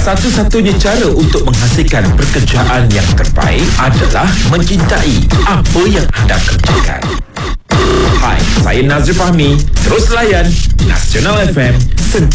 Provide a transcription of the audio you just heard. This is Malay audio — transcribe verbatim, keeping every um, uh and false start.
Satu-satunya cara untuk menghasilkan pekerjaan yang terbaik adalah mencintai apa yang anda kerjakan. Hai, saya Nazri Fahmi. Terus layan Nasional F M, sentiasa